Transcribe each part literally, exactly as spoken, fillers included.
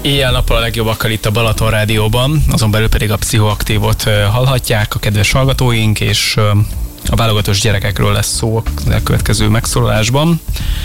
Éjjel-nappal a legjobbakkal itt a Balaton Rádióban, azon belül pedig a Pszichoaktívot hallhatják a kedves hallgatóink, és a válogatós gyerekekről lesz szó a következő megszólalásban.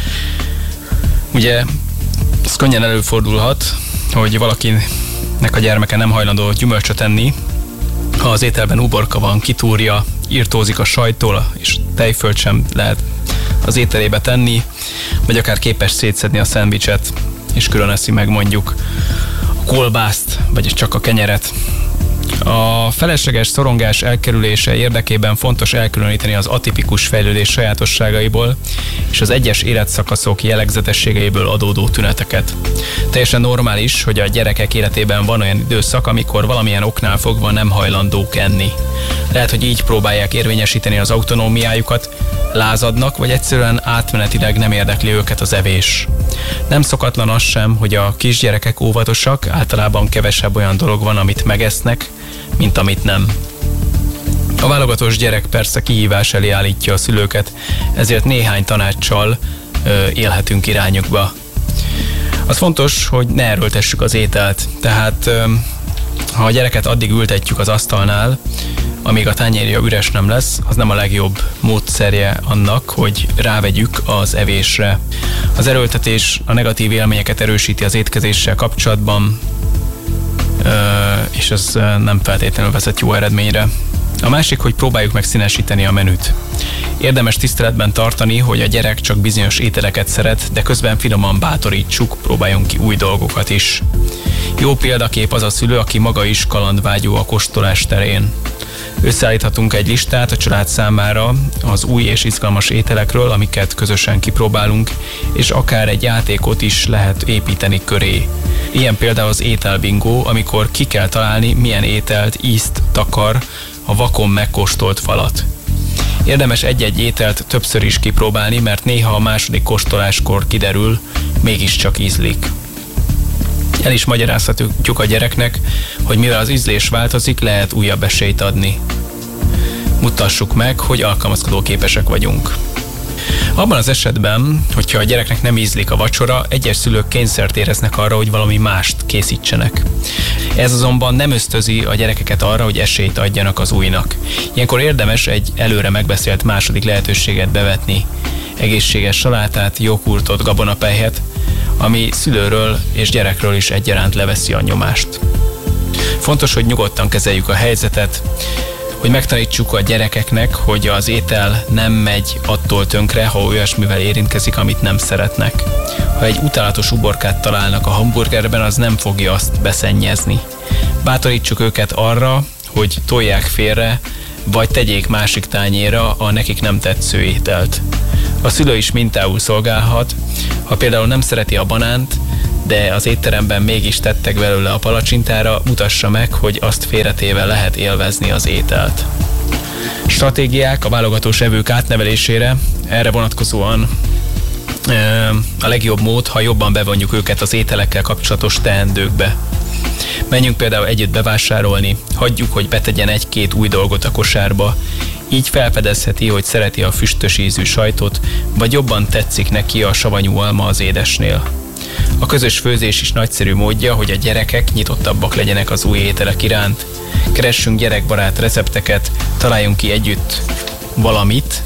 Ugye ez könnyen előfordulhat, hogy valakinek a gyermeke nem hajlandó gyümölcsöt enni, ha az ételben uborka van, kitúrja, írtózik a sajttól, és tejfölt sem lehet az ételébe tenni, vagy akár képes szétszedni a szendvicset, és külön eszi meg mondjuk a kolbászt, vagy csak a kenyeret. A felesleges szorongás elkerülése érdekében fontos elkülöníteni az atipikus fejlődés sajátosságaiból és az egyes életszakaszok jellegzetességeiből adódó tüneteket. Teljesen normális, hogy a gyerekek életében van olyan időszak, amikor valamilyen oknál fogva nem hajlandók enni. Lehet, hogy így próbálják érvényesíteni az autonómiájukat, lázadnak, vagy egyszerűen átmenetileg nem érdekli őket az evés. Nem szokatlan az sem, hogy a kisgyerekek óvatosak, általában kevesebb olyan dolog van, amit megesznek, mint amit nem. A válogatós gyerek persze kihívás elé állítja a szülőket, ezért néhány tanáccsal ö, élhetünk irányukba. Az fontos, hogy ne erőltessük az ételt, tehát ö, ha a gyereket addig ültetjük az asztalnál, amíg a tányérja üres nem lesz, az nem a legjobb módszerje annak, hogy rávegyük az evésre. Az erőltetés a negatív élményeket erősíti az étkezéssel kapcsolatban, és ez nem feltétlenül vezet jó eredményre. A másik, hogy próbáljuk meg színesíteni a menüt. Érdemes tiszteletben tartani, hogy a gyerek csak bizonyos ételeket szeret, de közben finoman bátorítsuk, próbáljunk ki új dolgokat is. Jó példakép az a szülő, aki maga is kalandvágyó a kóstolás terén. Összeállíthatunk egy listát a család számára az új és izgalmas ételekről, amiket közösen kipróbálunk, és akár egy játékot is lehet építeni köré. Ilyen például az ételbingó, amikor ki kell találni, milyen ételt, ízt takar a vakon megkóstolt falat. Érdemes egy-egy ételt többször is kipróbálni, mert néha a második kóstoláskor kiderül, mégiscsak ízlik. El is magyarázhatjuk a gyereknek, hogy mivel az ízlés változik, lehet újabb esélyt adni. Mutassuk meg, hogy alkalmazkodó képesek vagyunk. Abban az esetben, hogyha a gyereknek nem ízlik a vacsora, egyes szülők kényszert éreznek arra, hogy valami mást készítsenek. Ez azonban nem ösztözi a gyerekeket arra, hogy esélyt adjanak az újnak. Ilyenkor érdemes egy előre megbeszélt második lehetőséget bevetni. Egészséges salátát, joghurtot, gabonapelyhet, ami szülőről és gyerekről is egyaránt leveszi a nyomást. Fontos, hogy nyugodtan kezeljük a helyzetet, hogy megtanítsuk a gyerekeknek, hogy az étel nem megy attól tönkre, ha olyasmivel érintkezik, amit nem szeretnek. Ha egy utálatos uborkát találnak a hamburgerben, az nem fogja azt beszennyezni. Bátorítsuk őket arra, hogy tolják félre, vagy tegyék másik tányérra a nekik nem tetsző ételt. A szülő is mintául szolgálhat, ha például nem szereti a banánt, de az étteremben mégis tettek belőle a palacsintára, mutassa meg, hogy azt félretéve lehet élvezni az ételt. Stratégiák a válogatós evők átnevelésére, erre vonatkozóan a legjobb mód, ha jobban bevonjuk őket az ételekkel kapcsolatos teendőkbe. Menjünk például együtt bevásárolni, hagyjuk, hogy betegyen egy-két új dolgot a kosárba, így felfedezheti, hogy szereti a füstös ízű sajtot, vagy jobban tetszik neki a savanyú alma az édesnél. A közös főzés is nagyszerű módja, hogy a gyerekek nyitottabbak legyenek az új ételek iránt. Keressünk gyerekbarát recepteket, találjunk ki együtt valamit,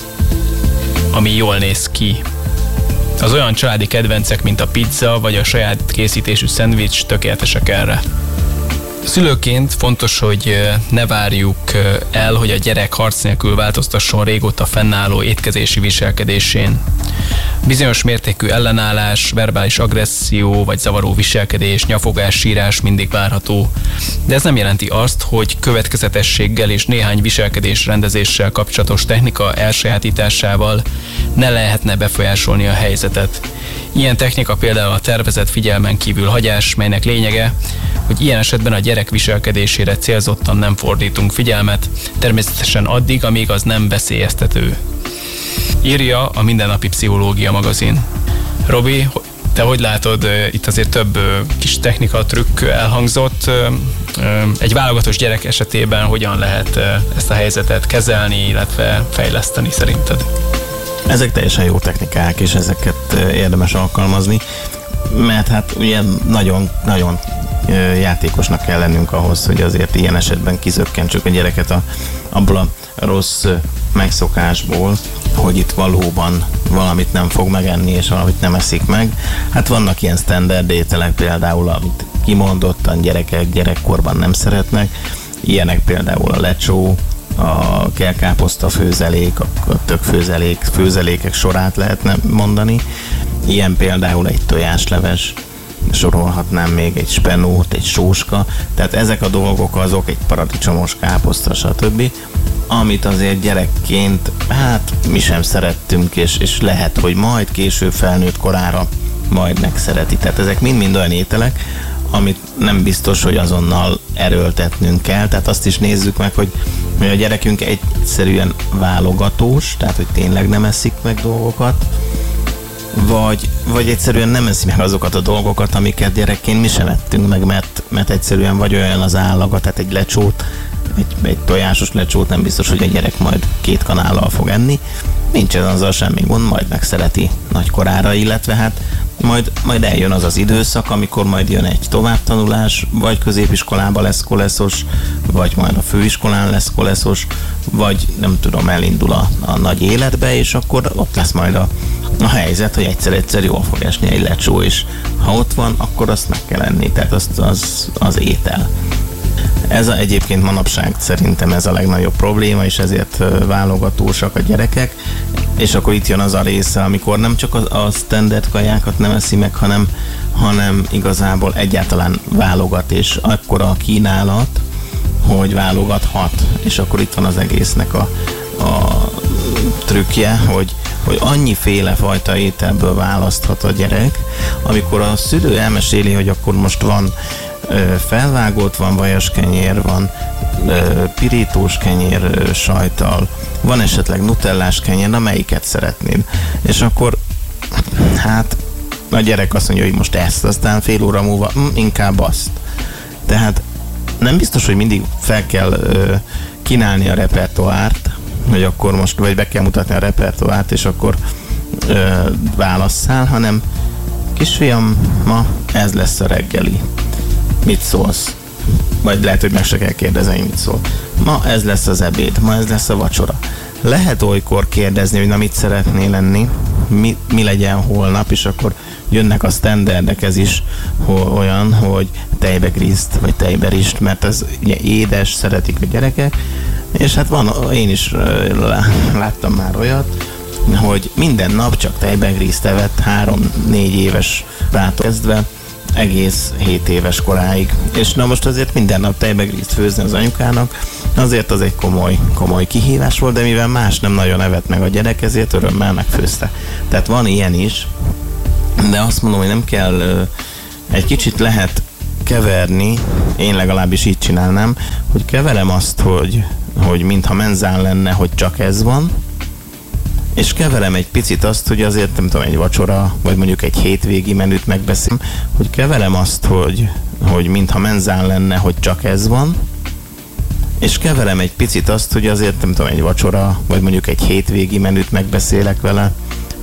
ami jól néz ki. Az olyan családi kedvencek, mint a pizza vagy a saját készítésű szendvics tökéletesek erre. Szülőként fontos, hogy ne várjuk el, hogy a gyerek harc nélkül változtasson régóta fennálló étkezési viselkedésén. Bizonyos mértékű ellenállás, verbális agresszió vagy zavaró viselkedés, nyafogás, sírás mindig várható. De ez nem jelenti azt, hogy következetességgel és néhány viselkedés rendezéssel kapcsolatos technika elsajátításával ne lehetne befolyásolni a helyzetet. Ilyen technika például a tervezett figyelmen kívül hagyás, melynek lényege, hogy ilyen esetben a gyerek viselkedésére célzottan nem fordítunk figyelmet, természetesen addig, amíg az nem veszélyeztető. Írja a Mindennapi Pszichológia magazin. Robi, te hogy látod, itt azért több kis technika, trükk elhangzott. Egy válogatós gyerek esetében hogyan lehet ezt a helyzetet kezelni, illetve fejleszteni szerinted? Ezek teljesen jó technikák, és ezeket érdemes alkalmazni. mert hát ugye nagyon, nagyon játékosnak kell lennünk ahhoz, hogy azért ilyen esetben kizökkentsük a gyereket a, abból a rossz megszokásból, hogy itt valóban valamit nem fog megenni, és valamit nem eszik meg. Hát vannak ilyen standard ételek például, amit kimondottan gyerekek gyerekkorban nem szeretnek. Ilyenek például a lecsó, a kelkáposzta főzelék, a tök főzelék, főzelékek sorát lehetne mondani. Ilyen például egy tojásleves, sorolhatnám még egy spenót, egy sóska, tehát ezek a dolgok azok, egy paradicsomos káposzta, stb., amit azért gyerekként, hát mi sem szerettünk, és, és lehet, hogy majd később felnőtt korára majd megszereti. Tehát ezek mind-mind olyan ételek, amit nem biztos, hogy azonnal erőltetnünk kell, tehát azt is nézzük meg, hogy, hogy a gyerekünk egyszerűen válogatós, tehát hogy tényleg nem eszik meg dolgokat, vagy, vagy egyszerűen nem eszi meg azokat a dolgokat, amiket gyerekként mi sem ettünk meg, mert, mert egyszerűen vagy olyan az állaga, tehát egy lecsót, egy, egy tojásos lecsót nem biztos, hogy a gyerek majd két kanállal fog enni. Nincsen azzal semmi gond, majd megszereti nagykorára, illetve hát majd, majd eljön az az időszak, amikor majd jön egy továbbtanulás, vagy középiskolában lesz koleszos, vagy majd a főiskolán lesz koleszos, vagy nem tudom, elindul a, a nagy életbe, és akkor ott lesz majd a, a helyzet, hogy egyszer-egyszer jól fog esni egy lecsó, és ha ott van, akkor azt meg kell enni, tehát az, az, az étel. Ez a, egyébként manapság szerintem ez a legnagyobb probléma, és ezért válogatósak a gyerekek, és akkor itt jön az a része, amikor nem csak a, a standard kajákat nem eszi meg, hanem, hanem igazából egyáltalán válogat, és akkora a kínálat, hogy válogathat, és akkor itt van az egésznek a, a trükkje, hogy, hogy annyiféle fajta ételből választhat a gyerek, amikor a szülő elmeséli, hogy akkor most van felvágott, van vajas kenyér, van pirítós kenyér sajttal, van esetleg nutellás kenyér, na melyiket szeretnéd? És akkor hát a gyerek azt mondja, hogy most ezt, aztán fél óra múlva hm, inkább azt. Tehát nem biztos, hogy mindig fel kell ö, kínálni a repertoárt, hogy akkor most, vagy be kell mutatni a repertoárt, és akkor ö, válasszál, hanem kisfiam, ma ez lesz a reggeli. Mit szólsz? Vagy lehet, hogy meg se kell kérdezni, hogy mit szól. Ma ez lesz az ebéd, ma ez lesz a vacsora. Lehet olykor kérdezni, hogy na mit szeretnél lenni, mi, mi legyen holnap, és akkor jönnek a standardek, ez is ho, olyan, hogy tejbegrízt, vagy tejberist, mert ez ugye édes, szeretik a gyerekek, és hát van, én is láttam már olyat, hogy minden nap csak tejbegrízt evett, három-négy éves rától kezdve, egész hét éves koráig. És na most azért minden nap tejbegrízt főzni az anyukának, azért az egy komoly, komoly kihívás volt, de mivel más nem nagyon evett meg a gyerek, ezért örömmel megfőzte. Tehát van ilyen is, de azt mondom, hogy nem kell, egy kicsit lehet keverni, én legalábbis így csinálnám, hogy keverem azt, hogy, hogy mintha menzán lenne, hogy csak ez van, és keverem egy picit azt, hogy azért nem tudom, egy vacsora, vagy mondjuk egy hétvégi menüt megbeszélem, hogy keverem azt, hogy, hogy mintha menzán lenne, hogy csak ez van, és keverem egy picit azt, hogy azért nem tudom, egy vacsora, vagy mondjuk egy hétvégi menüt megbeszélek vele,